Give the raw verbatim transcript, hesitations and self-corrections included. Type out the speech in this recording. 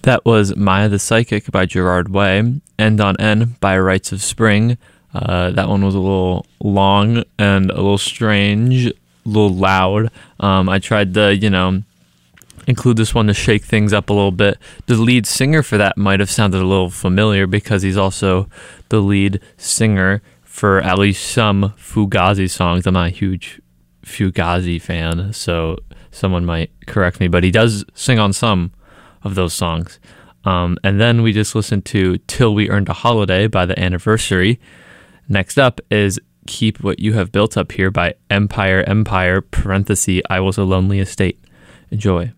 That was Maya the Psychic by Gerard Way, End on N by Rites of Spring. Uh, that one was a little long and a little strange, a little loud. Um, I tried to, you know, include this one to shake things up a little bit. The lead singer for that might have sounded a little familiar because he's also the lead singer for at least some Fugazi songs. I'm not a huge Fugazi fan, so someone might correct me, but he does sing on some of those songs. Um, and then we just listened to Till We Earned a Holiday by The Anniversary. Next up is Keep What You Have Built Up Here by Empire Empire, parenthesis, I Was a Lonely Estate. Enjoy.